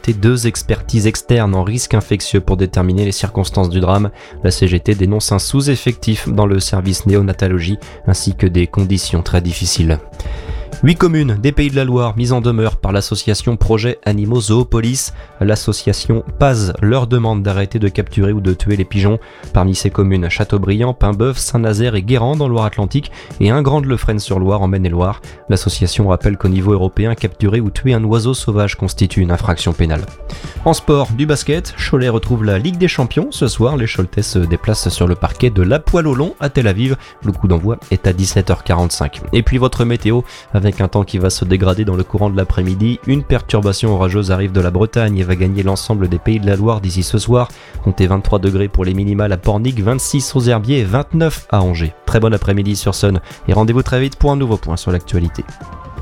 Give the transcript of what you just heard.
mandaté 2 expertises externes en risque infectieux pour déterminer les circonstances du drame. La CGT dénonce un sous-effectif dans le service néonatologie ainsi que des conditions très difficiles. 8 communes des Pays de la Loire mises en demeure par l'association Projet Animaux Zoopolis. L'association PAZ leur demande d'arrêter de capturer ou de tuer les pigeons. Parmi ces communes, Châteaubriand, Paimboeuf, Saint-Nazaire et Guérande en Loire-Atlantique et Ingrande-le-Fresne-sur-Loire en Maine-et-Loire. L'association rappelle qu'au niveau européen, capturer ou tuer un oiseau sauvage constitue une infraction pénale. En sport, du basket, Cholet retrouve la Ligue des Champions. Ce soir, les Choletais se déplacent sur le parquet de La Poêle-aux-Lons à Tel Aviv. Le coup d'envoi est à 17h45. Et puis votre météo, avec un temps qui va se dégrader dans le courant de l'après-midi, une perturbation orageuse arrive de la Bretagne et va gagner l'ensemble des Pays de la Loire d'ici ce soir. Comptez 23 degrés pour les minimales à Pornic, 26 aux Herbiers et 29 à Angers. Très bon après-midi sur Sun et rendez-vous très vite pour un nouveau point sur l'actualité.